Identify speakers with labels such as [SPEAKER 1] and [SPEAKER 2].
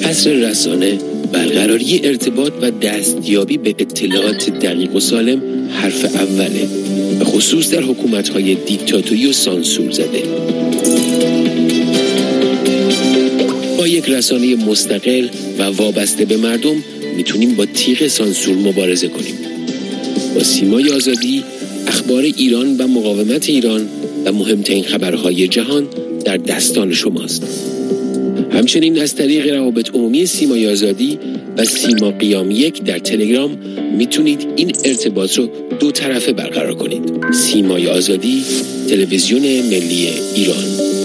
[SPEAKER 1] عصر رسانه، برقراری ارتباط و دستیابی به اطلاعات دقیق و سالم حرف اوله، به خصوص در حکومت‌های دیکتاتوری و سانسور زده. با یک رسانه مستقل و وابسته به مردم میتونیم با تیغ سانسور مبارزه کنیم. با سیمای آزادی، اخبار ایران و مقاومت ایران و مهمترین خبرهای جهان در دستان شماست. همچنین از طریق روابط عمومی سیمای آزادی و سیما قیام 1 در تلگرام میتونید این ارتباط رو دو طرفه برقرار کنید. سیمای آزادی، تلویزیون ملی ایران.